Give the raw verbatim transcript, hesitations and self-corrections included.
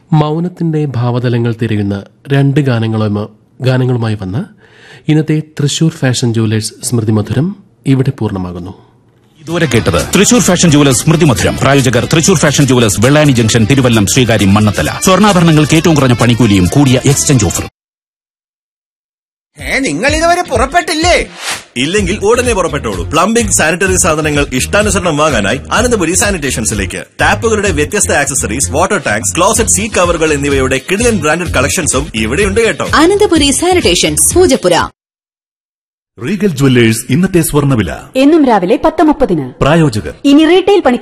മൗനത്തിന്റെ ഭാവതലങ്ങൾ തിരയുന്ന രണ്ട് ഗാനങ്ങളുമായി ഗാനങ്ങളുമായി വന്ന ഇന്നത്തെ തൃശൂർ ഫാഷൻ ജുവലേഴ്സ് സ്മൃതി മധുരം ഇവിടെ പൂർണ്ണമാകുന്നു. ഇതുവരെ കേട്ടത് തൃശൂർ ഫാഷൻ ജുവലേഴ്സ് സ്മൃതി മധുരം. പ്രായോജകർ Thrissur fashion jewellers, Vellani junction, Thiruvallam, Sreekaryam, Mannathala. സ്വർണ്ണാഭരണങ്ങൾക്ക് ഏറ്റവും കുറഞ്ഞ പണിക്കൂലിയും കൂടിയ എക്സ്ചേഞ്ച് ഓഫർ. ഏ നിങ്ങൾ ഇതുവരെ പുറപ്പെട്ടില്ലേ? ഇല്ലെങ്കിൽ ഉടനെ പുറപ്പെട്ടോളൂ. പ്ലംബിംഗ്, സാനിറ്ററി സാധനങ്ങൾ ഇഷ്ടാനുസരണം വാങ്ങാനായി അനന്തപുരി സാനിറ്റേഷൻസിലേക്ക്. ടാപ്പുകളുടെ വ്യത്യസ്ത accessories, water tanks, closet seat കവറുകൾ എന്നിവയുടെ കിടിലൻ ബ്രാൻഡഡ് കളക്ഷൻസും ഇവിടെയുണ്ട് കേട്ടോ. Ananthapuri sanitations, Poojappura. Regal jewellers ഇന്നത്തെ സ്വർണ്ണവില എന്നും രാവിലെ പത്ത് മുപ്പതിന്. പ്രായോജകർ ഇനി റീറ്റെയിൽ പണി